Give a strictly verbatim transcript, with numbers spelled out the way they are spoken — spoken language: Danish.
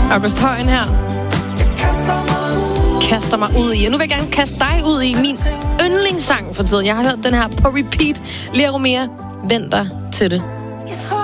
August Højen her. Kaster mig ud i. Og nu vil jeg gerne kaste dig ud i min yndlingssang for tiden. Jeg har hørt den her på repeat. Lea Romea, vent dig til det.